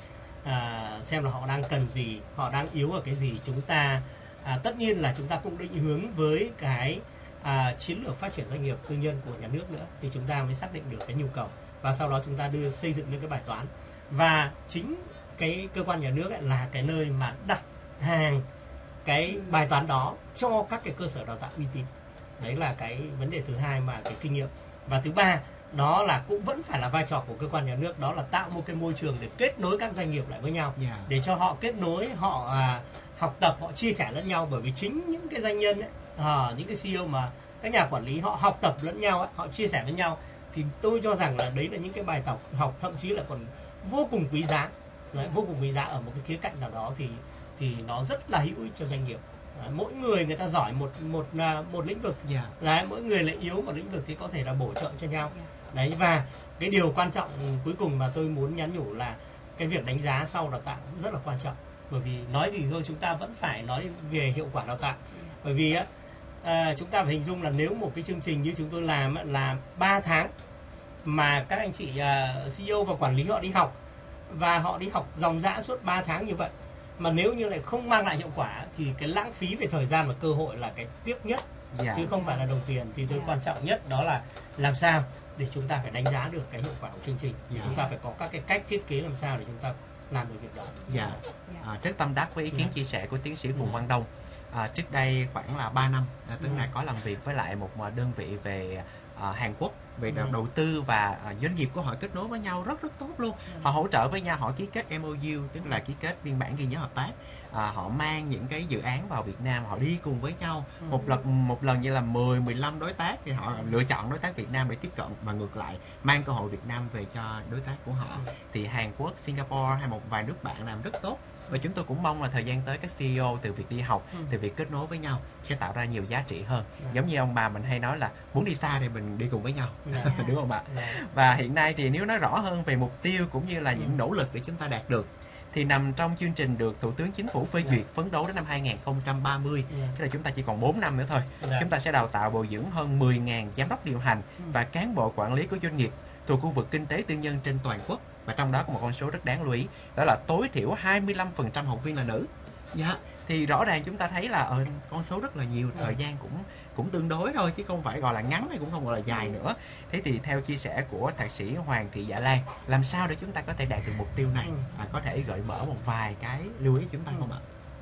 xem là họ đang cần gì, họ đang yếu ở cái gì. Chúng ta tất nhiên là chúng ta cũng định hướng với cái chiến lược phát triển doanh nghiệp tư nhân của nhà nước nữa, thì chúng ta mới xác định được cái nhu cầu và sau đó chúng ta xây dựng lên cái bài toán. Và chính cái cơ quan nhà nước ấy là cái nơi mà đặt hàng cái bài toán đó cho các cái cơ sở đào tạo uy tín. Đấy là cái vấn đề thứ hai mà cái kinh nghiệm. Và thứ ba đó là cũng vẫn phải là vai trò của cơ quan nhà nước, đó là tạo một cái môi trường để kết nối các doanh nghiệp lại với nhau, để cho họ kết nối, họ học tập, họ chia sẻ lẫn nhau. Bởi vì chính những cái doanh nhân ấy, những cái CEO mà các nhà quản lý họ học tập lẫn nhau ấy, họ chia sẻ với nhau, thì tôi cho rằng là đấy là những cái bài học thậm chí là còn vô cùng quý giá. Đấy, vô cùng quý giá ở một cái khía cạnh nào đó thì nó rất là hữu ích cho doanh nghiệp. Mỗi người ta giỏi một lĩnh vực, đấy, mỗi người lại yếu một lĩnh vực thì có thể là bổ trợ cho nhau. Đấy, và cái điều quan trọng cuối cùng mà tôi muốn nhắn nhủ là cái việc đánh giá sau đào tạo cũng rất là quan trọng. Bởi vì nói gì thôi chúng ta vẫn phải nói về hiệu quả đào tạo. Bởi vì chúng ta phải hình dung là nếu một cái chương trình như chúng tôi làm là 3 tháng mà các anh chị CEO và quản lý họ đi học, và họ đi học ròng rã suốt 3 tháng như vậy, mà nếu như lại không mang lại hiệu quả thì cái lãng phí về thời gian và cơ hội là cái tiếc nhất, chứ không phải là đồng tiền. Thì tôi quan trọng nhất đó là làm sao để chúng ta phải đánh giá được cái hiệu quả của chương trình. Chúng ta phải có các cái cách thiết kế làm sao để chúng ta làm được việc đó. Rất tâm đắc với ý kiến chia sẻ của tiến sĩ Phùng Văn Đông. Trước đây khoảng là 3 năm Tuấn Đạt có làm việc với lại một đơn vị về Hàn Quốc về đầu tư, và doanh nghiệp của họ kết nối với nhau rất tốt luôn. Họ hỗ trợ với nhau, họ ký kết MOU, tức là ký kết biên bản ghi nhớ hợp tác. Họ mang những cái dự án vào Việt Nam, họ đi cùng với nhau một lần như là 10-15 đối tác, thì họ lựa chọn đối tác Việt Nam để tiếp cận, và ngược lại mang cơ hội Việt Nam về cho đối tác của họ. Thì Hàn Quốc, Singapore hay một vài nước bạn làm rất tốt. Và chúng tôi cũng mong là thời gian tới các CEO từ việc đi học, từ việc kết nối với nhau sẽ tạo ra nhiều giá trị hơn. Giống như ông bà mình hay nói là muốn đi xa thì mình đi cùng với nhau, đúng không ạ? Và hiện nay thì nếu nói rõ hơn về mục tiêu cũng như là những nỗ lực để chúng ta đạt được, thì nằm trong chương trình được Thủ tướng Chính phủ phê duyệt phấn đấu đến năm 2030, tức là chúng ta chỉ còn 4 năm nữa thôi. Chúng ta sẽ đào tạo bồi dưỡng hơn 10.000 giám đốc điều hành và cán bộ quản lý của doanh nghiệp thuộc khu vực kinh tế tư nhân trên toàn quốc. Và trong đó có một con số rất đáng lưu ý, đó là tối thiểu 25% học viên là nữ. Thì rõ ràng chúng ta thấy là con số rất là nhiều, thời gian cũng tương đối thôi, chứ không phải gọi là ngắn hay cũng không gọi là dài nữa. Thế thì theo chia sẻ của thạc sĩ Hoàng Thị Dạ Lan, làm sao để chúng ta có thể đạt được mục tiêu này? Có thể gợi mở một vài cái lưu ý chúng ta không ạ?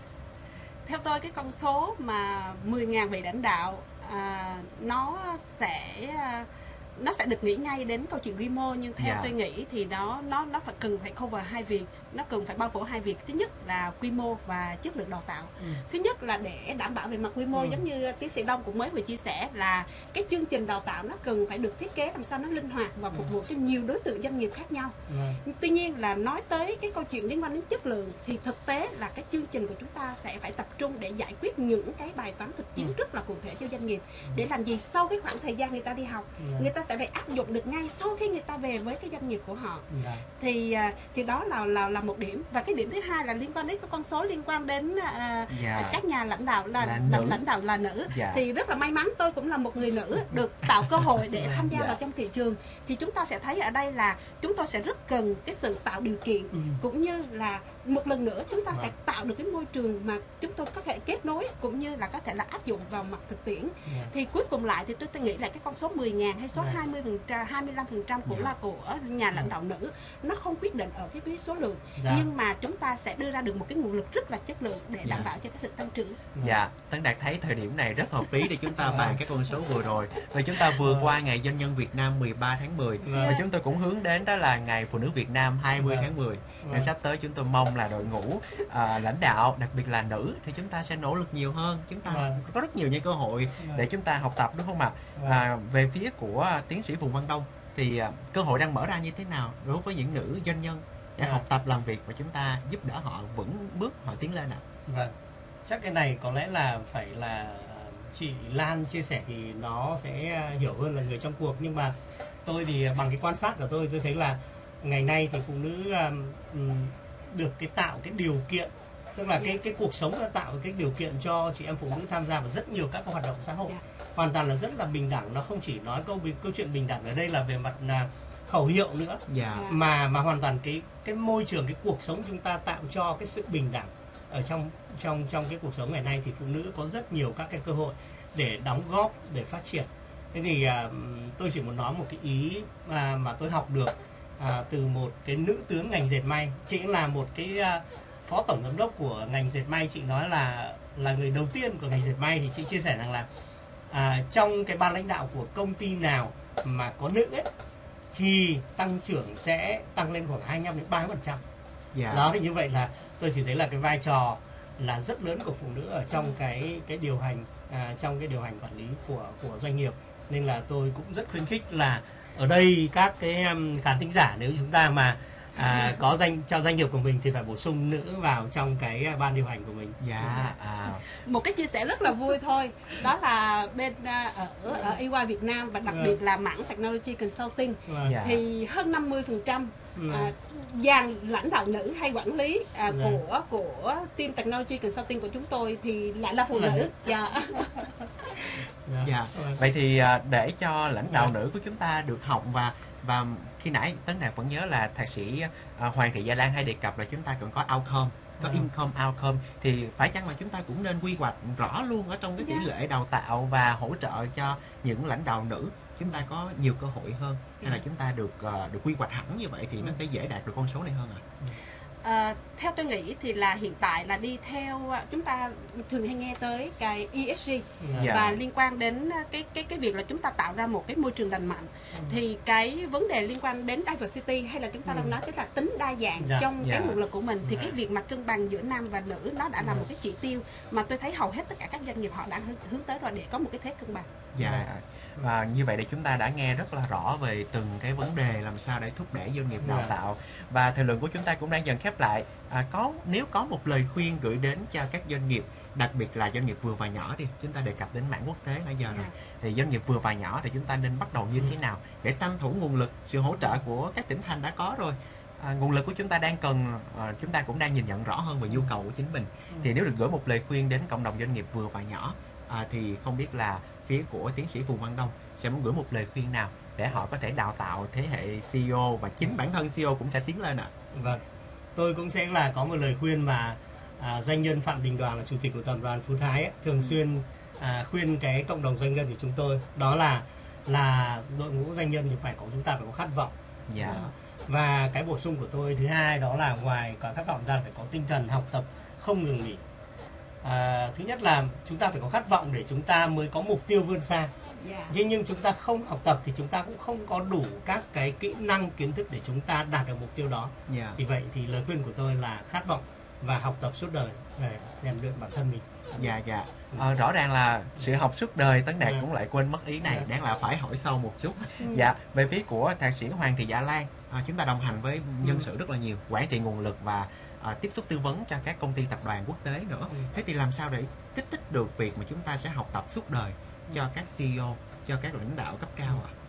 Theo tôi, cái con số mà 10.000 vị lãnh đạo nó sẽ nó sẽ được nghĩ ngay đến câu chuyện quy mô, nhưng theo tôi nghĩ thì nó phải cần phải cover hai việc, nó cần phải bao phủ hai việc. Thứ nhất là quy mô và chất lượng đào tạo. Thứ nhất là để đảm bảo về mặt quy mô, giống như tiến sĩ Đông cũng mới vừa chia sẻ, là cái chương trình đào tạo nó cần phải được thiết kế làm sao nó linh hoạt và phục vụ cho nhiều đối tượng doanh nghiệp khác nhau. Tuy nhiên là nói tới cái câu chuyện liên quan đến chất lượng thì thực tế là cái chương trình của chúng ta sẽ phải tập trung để giải quyết những cái bài toán thực chiến rất là cụ thể cho doanh nghiệp. Để làm gì sau cái khoảng thời gian người ta đi học, người ta sẽ phải áp dụng được ngay sau khi người ta về với cái doanh nghiệp của họ. Thì đó là một điểm. Và cái điểm thứ hai là liên quan đến cái con số liên quan đến các nhà lãnh đạo lãnh đạo là nữ. Thì rất là may mắn tôi cũng là một người nữ được tạo cơ hội để tham gia vào trong thị trường. Thì chúng ta sẽ thấy ở đây là chúng tôi sẽ rất cần cái sự tạo điều kiện, cũng như là một lần nữa chúng ta sẽ tạo được cái môi trường mà chúng tôi có thể kết nối, cũng như là có thể là áp dụng vào mặt thực tiễn. Thì cuối cùng lại thì tôi nghĩ là cái con số 10.000 hay số 25% cũng là của nhà lãnh đạo nữ, nó không quyết định ở cái phía số lượng, nhưng mà chúng ta sẽ đưa ra được một cái nguồn lực rất là chất lượng để đảm bảo cho cái sự tăng trưởng. Tấn Đạt thấy thời điểm này rất hợp lý để chúng ta bàn các con số vừa rồi. Và chúng ta vừa qua ngày Doanh nhân Việt Nam 13 tháng 10 và chúng tôi cũng hướng đến đó là ngày Phụ nữ Việt Nam 20 tháng 10. Nên sắp tới chúng tôi mong là đội ngũ lãnh đạo, đặc biệt là nữ, thì chúng ta sẽ nỗ lực nhiều hơn. Chúng ta có rất nhiều những cơ hội để chúng ta học tập, đúng không ạ? Về phía của tiến sĩ Phùng Văn Đông thì cơ hội đang mở ra như thế nào đối với những nữ doanh nhân để học tập làm việc và chúng ta giúp đỡ họ vững bước họ tiến lên ạ? Vâng, chắc cái này có lẽ là phải là chị Lan chia sẻ thì nó sẽ hiểu hơn là người trong cuộc, nhưng mà tôi thì bằng cái quan sát của tôi thấy là ngày nay thì phụ nữ được tạo cái điều kiện, tức là cái cuộc sống đã tạo cái điều kiện cho chị em phụ nữ tham gia vào rất nhiều các hoạt động xã hội, hoàn toàn là rất là bình đẳng. Nó không chỉ nói câu chuyện bình đẳng ở đây là về mặt khẩu hiệu nữa, mà hoàn toàn cái môi trường, cái cuộc sống chúng ta tạo cho cái sự bình đẳng ở trong cái cuộc sống ngày nay, thì phụ nữ có rất nhiều các cái cơ hội để đóng góp, để phát triển. Thế thì tôi chỉ muốn nói một cái ý mà tôi học được từ một cái nữ tướng ngành dệt may. Chị là một cái phó tổng giám đốc của ngành dệt may. Chị nói là người đầu tiên của ngành dệt may, thì chị chia sẻ rằng là trong cái ban lãnh đạo của công ty nào mà có nữ ấy, thì tăng trưởng sẽ tăng lên khoảng 25-30%. Đó, thì như vậy là tôi chỉ thấy là cái vai trò là rất lớn của phụ nữ ở trong cái điều hành, trong cái điều hành quản lý của doanh nghiệp. Nên là tôi cũng rất khuyến khích là ở đây các cái khán thính giả, nếu chúng ta mà có cho doanh nghiệp của mình thì phải bổ sung nữ vào trong cái ban điều hành của mình. Một cái chia sẻ rất là vui thôi, đó là bên ở EY Việt Nam và đặc biệt là mảng Technology Consulting, thì hơn 50% dàn lãnh đạo nữ hay quản lý của team Technology Consulting của chúng tôi thì lại là phụ nữ. Vậy thì để cho lãnh đạo nữ của chúng ta được học, và khi nãy Tấn Đạt vẫn nhớ là thạc sĩ Hoàng Thị Gia Lan hay đề cập là chúng ta cần có outcome, có income outcome, thì phải chăng là chúng ta cũng nên quy hoạch rõ luôn ở trong cái tỷ lệ đào tạo và hỗ trợ cho những lãnh đạo nữ chúng ta có nhiều cơ hội hơn, hay là chúng ta được quy hoạch hẳn như vậy thì nó sẽ dễ đạt được con số này hơn ạ? Theo tôi nghĩ thì là hiện tại là đi theo, chúng ta thường hay nghe tới cái ESG và liên quan đến cái việc là chúng ta tạo ra một cái môi trường lành mạnh, thì cái vấn đề liên quan đến diversity, hay là chúng ta đang nói tới là tính đa dạng trong cái nguồn lực của mình, thì cái việc mà cân bằng giữa nam và nữ nó đã là một cái chỉ tiêu mà tôi thấy hầu hết tất cả các doanh nghiệp họ đã hướng tới rồi, để có một cái thế cân bằng. Và như vậy thì chúng ta đã nghe rất là rõ về từng cái vấn đề làm sao để thúc đẩy doanh nghiệp đào tạo. Và thời lượng của chúng ta cũng đang dần khép lại. Nếu có một lời khuyên gửi đến cho các doanh nghiệp, đặc biệt là doanh nghiệp vừa và nhỏ đi, chúng ta đề cập đến mảng quốc tế nãy giờ rồi, thì doanh nghiệp vừa và nhỏ thì chúng ta nên bắt đầu như thế nào để tranh thủ nguồn lực, sự hỗ trợ của các tỉnh thành đã có rồi. Nguồn lực của chúng ta đang cần, chúng ta cũng đang nhìn nhận rõ hơn về nhu cầu của chính mình. Thì nếu được gửi một lời khuyên đến cộng đồng doanh nghiệp vừa và nhỏ, thì không biết là phía của tiến sĩ Phùng Văn Đông sẽ muốn gửi một lời khuyên nào để họ có thể đào tạo thế hệ CEO, và chính bản thân CEO cũng sẽ tiến lên ạ? Vâng, tôi cũng sẽ là có một lời khuyên mà doanh nhân Phạm Đình Đoàn là chủ tịch của tập đoàn Phú Thái ấy, thường xuyên khuyên cái cộng đồng doanh nhân của chúng tôi, đó là đội ngũ doanh nhân thì chúng ta phải có khát vọng. Và cái bổ sung của tôi thứ hai đó là ngoài có khát vọng ra phải có tinh thần học tập không ngừng nghỉ. Thứ nhất là chúng ta phải có khát vọng để chúng ta mới có mục tiêu vươn xa. Nhưng chúng ta không học tập thì chúng ta cũng không có đủ các cái kỹ năng, kiến thức để chúng ta đạt được mục tiêu đó. Vì vậy thì lời khuyên của tôi là khát vọng và học tập suốt đời để rèn luyện bản thân mình. Rõ ràng là sự học suốt đời, Tấn Đạt cũng lại quên mất ý này, đáng là phải hỏi sâu một chút. Về phía của thạc sĩ Hoàng Thị Dạ Lan, chúng ta đồng hành với nhân sự rất là nhiều, quản trị nguồn lực và tiếp xúc tư vấn cho các công ty tập đoàn quốc tế nữa. Thế thì làm sao để kích thích được việc mà chúng ta sẽ học tập suốt đời cho các CEO, cho các lãnh đạo cấp cao ạ?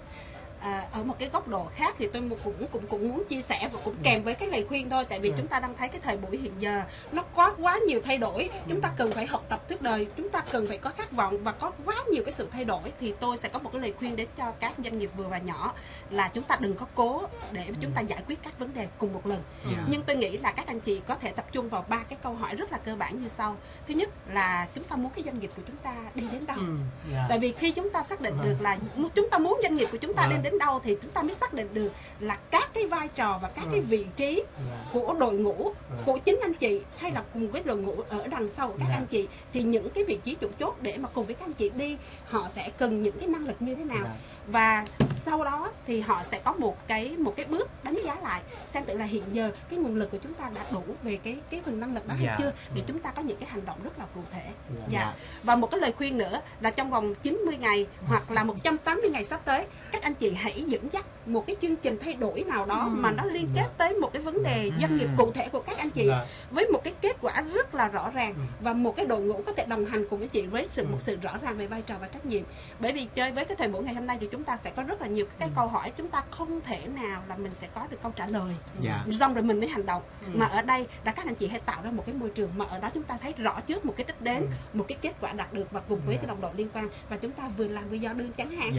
Ở một cái góc độ khác thì tôi cũng muốn chia sẻ và cũng kèm với cái lời khuyên thôi, tại vì chúng ta đang thấy cái thời buổi hiện giờ nó có quá nhiều thay đổi, chúng ta cần phải học tập suốt đời, chúng ta cần phải có khát vọng và có quá nhiều cái sự thay đổi. Thì tôi sẽ có một cái lời khuyên đến cho các doanh nghiệp vừa và nhỏ là chúng ta đừng có cố để chúng ta giải quyết các vấn đề cùng một lần. Nhưng tôi nghĩ là các anh chị có thể tập trung vào 3 cái câu hỏi rất là cơ bản như sau. Thứ nhất là chúng ta muốn cái doanh nghiệp của chúng ta đi đến đâu. Tại vì khi chúng ta xác định được là chúng ta muốn doanh nghiệp của chúng ta đi đến đâu thì chúng ta mới xác định được là các cái vai trò và các cái vị trí của đội ngũ, của chính anh chị hay là cùng với đội ngũ ở đằng sau của các anh chị, thì những cái vị trí chủ chốt để mà cùng với các anh chị đi, họ sẽ cần những cái năng lực như thế nào. Và sau đó thì họ sẽ có một cái bước đánh giá lại xem tự là hiện giờ cái nguồn lực của chúng ta đã đủ về cái phần năng lực đó hay chưa, để chúng ta có những cái hành động rất là cụ thể. Và một cái lời khuyên nữa là trong vòng 90 ngày hoặc là 180 ngày sắp tới, các anh chị hãy dẫn dắt một cái chương trình thay đổi nào đó mà nó liên kết tới một cái vấn đề doanh nghiệp cụ thể của các anh chị với một cái kết quả rất là rõ ràng, và một cái đội ngũ có thể đồng hành cùng với chị với một sự rõ ràng về vai trò và trách nhiệm. Bởi vì chơi với cái thời buổi ngày hôm nay thì chúng ta sẽ có rất là nhiều cái câu hỏi, chúng ta không thể nào là mình sẽ có được câu trả lời xong rồi mình mới hành động. Mà ở đây là các anh chị hãy tạo ra một cái môi trường mà ở đó chúng ta thấy rõ trước một cái đích đến, một cái kết quả đạt được và cùng với cái đồng đội liên quan, và chúng ta vừa làm vừa do đơn chẳng hạn.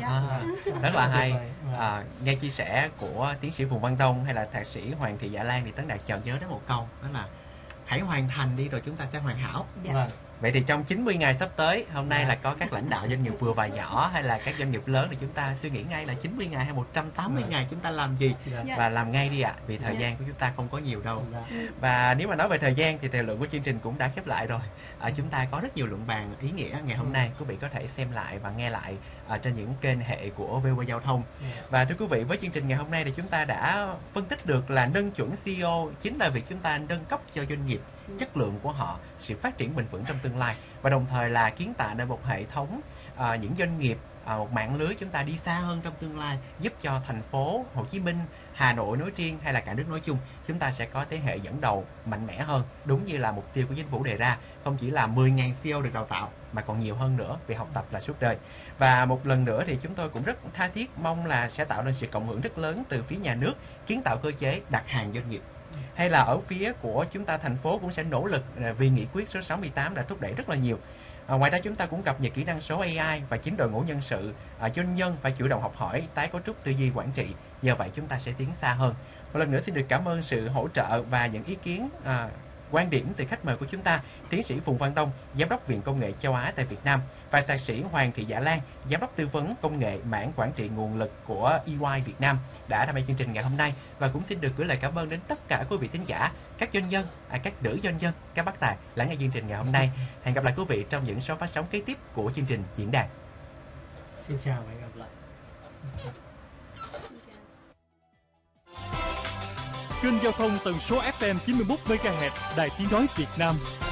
Rất là hay. Nghe chia sẻ của tiến sĩ Phùng Văn Đông hay là thạc sĩ Hoàng Thị Dạ Lan thì Tấn Đạt chợt nhớ đến một câu, đó là hãy hoàn thành đi rồi chúng ta sẽ hoàn hảo. Vậy thì trong 90 ngày sắp tới, hôm nay là có các lãnh đạo doanh nghiệp vừa và nhỏ hay là các doanh nghiệp lớn thì chúng ta suy nghĩ ngay là 90 ngày hay 180 ngày chúng ta làm gì, và làm ngay đi ạ, vì thời gian của chúng ta không có nhiều đâu. Và nếu mà nói về thời gian thì thời lượng của chương trình cũng đã khép lại rồi. Chúng ta có rất nhiều luận bàn ý nghĩa ngày hôm nay, quý vị có thể xem lại và nghe lại trên những kênh hệ của VOV Giao thông. Và thưa quý vị, với chương trình ngày hôm nay thì chúng ta đã phân tích được là nâng chuẩn CEO chính là việc chúng ta nâng cấp cho doanh nghiệp chất lượng của họ, sự phát triển bền vững trong tương lai, và đồng thời là kiến tạo nên một hệ thống những doanh nghiệp, một mạng lưới chúng ta đi xa hơn trong tương lai, giúp cho thành phố Hồ Chí Minh, Hà Nội nói riêng hay là cả nước nói chung, chúng ta sẽ có thế hệ dẫn đầu mạnh mẽ hơn, đúng như là mục tiêu của chính phủ đề ra, không chỉ là 10.000 CEO được đào tạo mà còn nhiều hơn nữa, vì học tập là suốt đời. Và một lần nữa thì chúng tôi cũng rất tha thiết mong là sẽ tạo nên sự cộng hưởng rất lớn từ phía nhà nước, kiến tạo cơ chế đặt hàng doanh nghiệp. Hay là ở phía của chúng ta, thành phố cũng sẽ nỗ lực vì nghị quyết số 68 đã thúc đẩy rất là nhiều. Ngoài ra chúng ta cũng cập nhật kỹ năng số AI và chính đội ngũ nhân sự, doanh nhân phải chủ động học hỏi, tái cấu trúc tư duy quản trị. Nhờ vậy chúng ta sẽ tiến xa hơn. Một lần nữa xin được cảm ơn sự hỗ trợ và những ý kiến quan điểm từ khách mời của chúng ta, tiến sĩ Phùng Văn Đông, giám đốc Viện Công nghệ Châu Á tại Việt Nam, và thạc sĩ Hoàng Thị Dạ Lan, giám đốc tư vấn công nghệ mảng quản trị nguồn lực của EY Việt Nam đã tham gia chương trình ngày hôm nay. Và cũng xin được gửi lời cảm ơn đến tất cả quý vị thính giả, các doanh nhân, các nữ doanh nhân, các bác tài lắng nghe chương trình ngày hôm nay. Hẹn gặp lại quý vị trong những số phát sóng kế tiếp của chương trình Diễn đàn. Xin chào và hẹn gặp lại. Kênh giao thông tần số FM 91 MHz, Đài Tiếng nói Việt Nam.